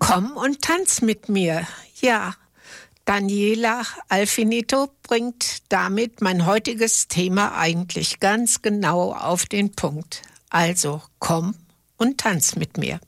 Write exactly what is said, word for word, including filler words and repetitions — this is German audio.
Komm und tanz mit mir. Ja, Daniela Alfinito bringt damit mein heutiges Thema eigentlich ganz genau auf den Punkt. Also komm und tanz mit mir.